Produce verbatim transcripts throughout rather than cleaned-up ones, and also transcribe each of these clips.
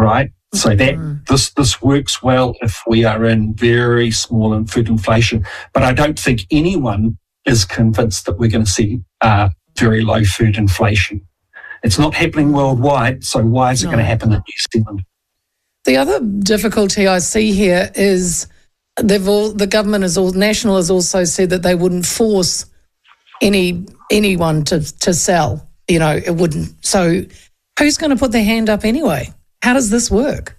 right? So that this this works well if we are in very small in food inflation. But I don't think anyone is convinced that we're going to see uh, very low food inflation. It's not happening worldwide, so why is it no. going to happen in New Zealand? The other difficulty I see here is they've all, the government is all national has also said that they wouldn't force any anyone to to sell. You know, it wouldn't. So who's going to put their hand up anyway? How does this work?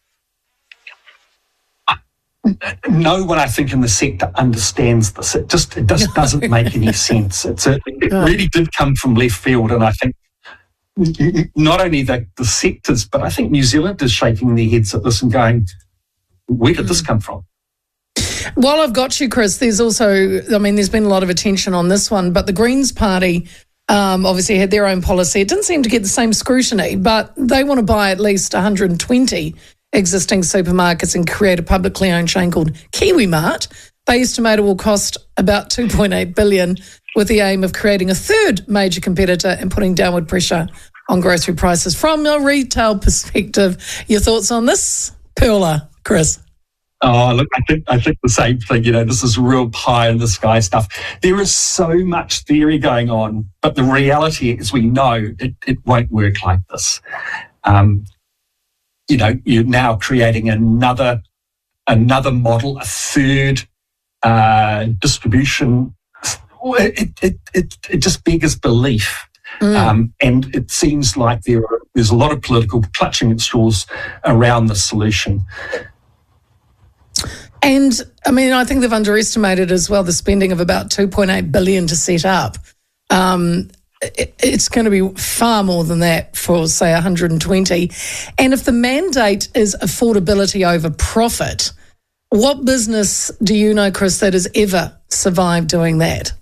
No one, I think, in the sector understands this. It just it just doesn't make any sense. It's a, it really did come from left field, and I think not only the, the sectors, but I think New Zealand is shaking their heads at this and going, where did this come from? While I've got you, Chris, there's also, I mean, there's been a lot of attention on this one, but the Greens Party um, obviously had their own policy. It didn't seem to get the same scrutiny, but they want to buy at least one hundred twenty existing supermarkets and create a publicly owned chain called KiwiMart. They estimate it will cost about two point eight billion dollars with the aim of creating a third major competitor and putting downward pressure on grocery prices. From a retail perspective, your thoughts on this, Pearler, Chris? Oh, look, I think I think the same thing. You know, this is real pie in the sky stuff. There is so much theory going on, but the reality is we know it, it won't work like this. Um, you know, you're now creating another another model, a third uh, distribution. It, it it it just beggars belief. Mm. Um, and it seems like there are, there's a lot of political clutching at straws around the solution. And, I mean, I think they've underestimated as well the spending of about two point eight billion dollars to set up. Um, it, it's going to be far more than that for, say, one hundred twenty. And if the mandate is affordability over profit, what business do you know, Chris, that has ever survived doing that?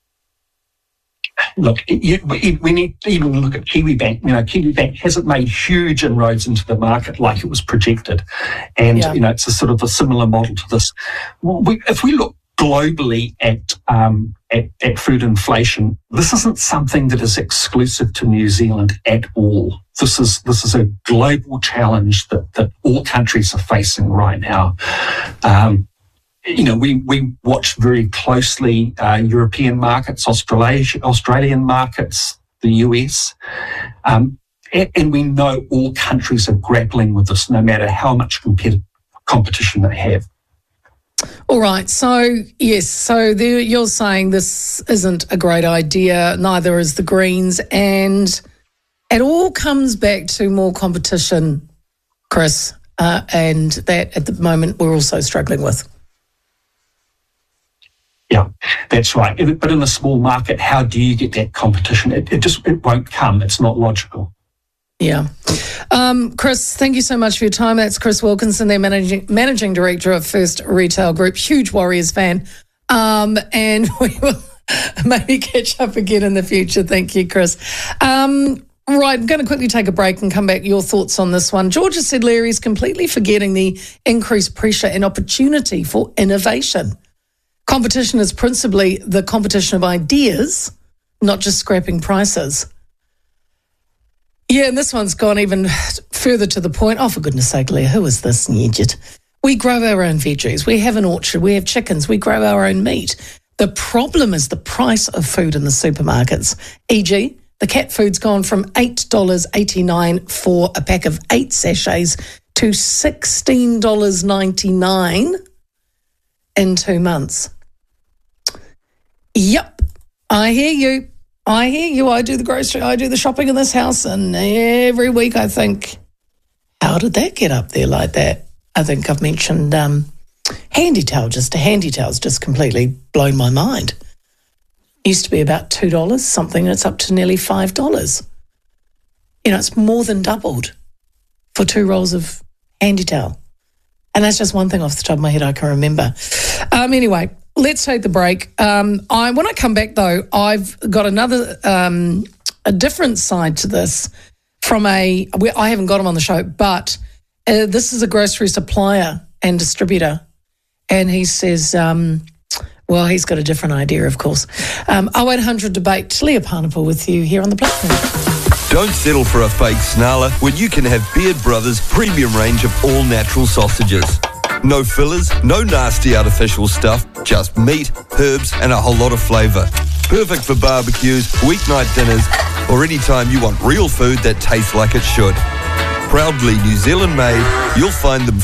Look, you, we need to even look at KiwiBank. You know, KiwiBank hasn't made huge inroads into the market like it was projected. And, yeah. you know, it's a sort of a similar model to this. We, if we look globally at, um, at at food inflation, this isn't something that is exclusive to New Zealand at all. This is this is a global challenge that, that all countries are facing right now. Um, You know, we, we watch very closely uh, European markets, Australasia, Australian markets, the U S, um, and, and we know all countries are grappling with this, no matter how much competitive competition they have. All right, so yes, so there, you're saying this isn't a great idea, neither is the Greens, and it all comes back to more competition, Chris, uh, and that at the moment we're also struggling with. Yeah, that's right. But in a small market, how do you get that competition? It, it just it won't come. It's not logical. Yeah. Um, Chris, thank you so much for your time. That's Chris Wilkinson, their managing managing director of First Retail Group, huge Warriors fan. Um, and we will maybe catch up again in the future. Thank you, Chris. Um, right, I'm going to quickly take a break and come back. Your thoughts on this one. Georgia said Larry's completely forgetting the increased pressure and opportunity for innovation. Competition is principally the competition of ideas, not just scrapping prices. Yeah, and this one's gone even further to the point. Oh, for goodness sake, Leah, who is this idiot? We grow our own veggies. We have an orchard. We have chickens. We grow our own meat. The problem is the price of food in the supermarkets. for example, the cat food's gone from eight dollars eighty-nine for a pack of eight sachets to sixteen dollars ninety-nine in two months. Yep, I hear you. I hear you. I do the grocery, I do the shopping in this house, and every week I think, how did that get up there like that? I think I've mentioned um, Handy Towel, just a Handy Towel's just completely blown my mind. It used to be about two dollars something, and it's up to nearly five dollars. You know, it's more than doubled for two rolls of Handy Towel. And that's just one thing off the top of my head I can remember. Um, anyway, let's take the break. Um, I when I come back, though, I've got another, um, a different side to this from a, I haven't got him on the show, but uh, this is a grocery supplier and distributor. And he says, um, well, he's got a different idea, of course. Um, oh eight hundred debate, Leah Parnapel with you here on the platform. Don't settle for a fake snarler when you can have Beard Brothers' premium range of all-natural sausages. No fillers, no nasty artificial stuff, just meat, herbs and a whole lot of flavour. Perfect for barbecues, weeknight dinners, or any time you want real food that tastes like it should. Proudly New Zealand made, you'll find them